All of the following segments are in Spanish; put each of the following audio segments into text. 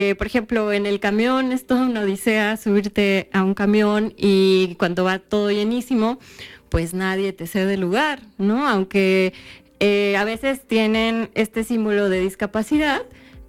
Por ejemplo, en el camión es toda una odisea subirte a un camión y cuando va todo llenísimo, pues nadie te cede lugar, ¿no? Aunque a veces tienen este símbolo de discapacidad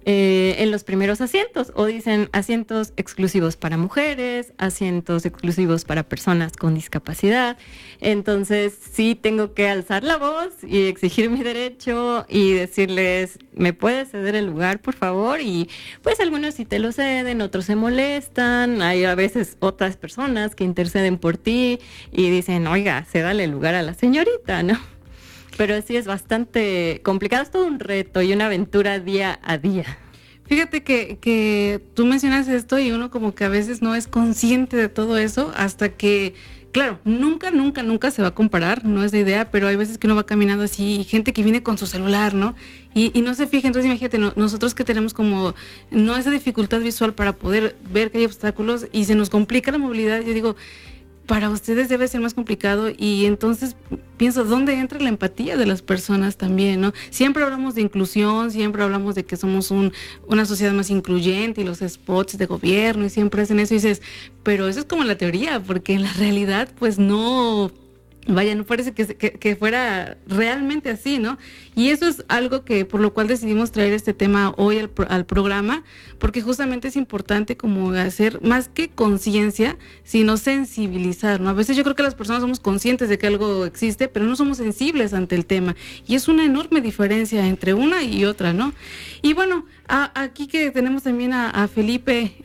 en los primeros asientos o dicen asientos exclusivos para mujeres, asientos exclusivos para personas con discapacidad. Entonces sí tengo que alzar la voz y exigir mi derecho y decirles, ¿me puedes ceder el lugar, por favor? Y pues algunos sí te lo ceden, otros se molestan, hay a veces otras personas que interceden por ti y dicen, oiga, cédale el lugar a la señorita, ¿no? Pero sí es bastante complicado, es todo un reto y una aventura día a día. Fíjate que tú mencionas esto y uno como que a veces no es consciente de todo eso hasta que, claro, nunca se va a comparar, no es la idea, pero hay veces que uno va caminando así y gente que viene con su celular, ¿no? Y no se fija, entonces imagínate, nosotros que tenemos como no esa dificultad visual para poder ver que hay obstáculos y se nos complica la movilidad, yo digo, para ustedes debe ser más complicado y entonces pienso, ¿dónde entra la empatía de las personas también, no? Siempre hablamos de inclusión, siempre hablamos de que somos una sociedad más incluyente y los spots de gobierno y siempre hacen eso y dices, pero eso es como la teoría, porque en la realidad pues no... Vaya, no parece que fuera realmente así, ¿no? Y eso es algo que por lo cual decidimos traer este tema hoy al programa, porque justamente es importante como hacer más que conciencia, sino sensibilizar, ¿no? A veces yo creo que las personas somos conscientes de que algo existe, pero no somos sensibles ante el tema. Y es una enorme diferencia entre una y otra, ¿no? Y bueno, aquí que tenemos también a Felipe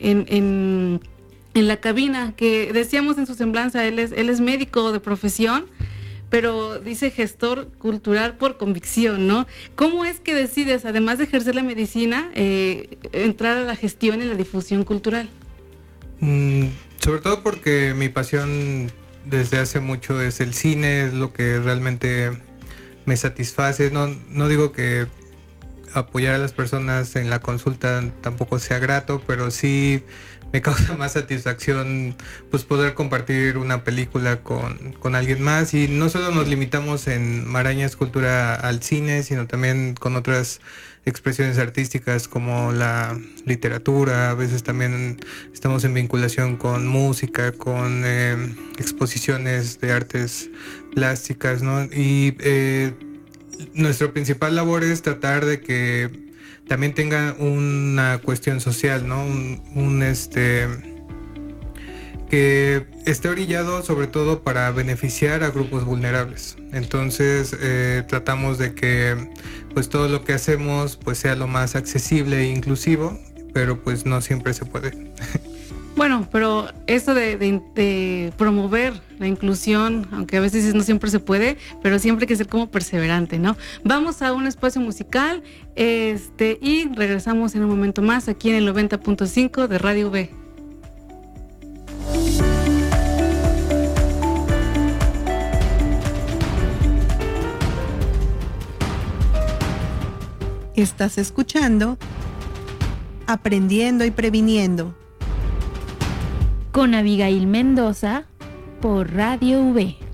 en la cabina, que decíamos en su semblanza, él es médico de profesión, pero dice gestor cultural por convicción, ¿no? ¿Cómo es que decides, además de ejercer la medicina, entrar a la gestión y la difusión cultural? Sobre todo porque mi pasión desde hace mucho es el cine, es lo que realmente me satisface. No digo que apoyar a las personas en la consulta tampoco sea grato, pero sí me causa más satisfacción pues poder compartir una película con alguien más, y no solo nos limitamos en Maraña Escultura al cine, sino también con otras expresiones artísticas como la literatura. A veces también estamos en vinculación con música, con exposiciones de artes plásticas, ¿no? Y nuestra principal labor es tratar de que también tenga una cuestión social, ¿no? Que esté orillado sobre todo para beneficiar a grupos vulnerables. Entonces tratamos de que pues todo lo que hacemos pues sea lo más accesible e inclusivo, pero pues no siempre se puede. Bueno, pero eso de promover la inclusión, aunque a veces no siempre se puede, pero siempre hay que ser como perseverante, ¿no? Vamos a un espacio musical y regresamos en un momento más aquí en el 90.5 de Radio V. Estás escuchando Aprendiendo y Previniendo con Abigail Mendoza por Radio V.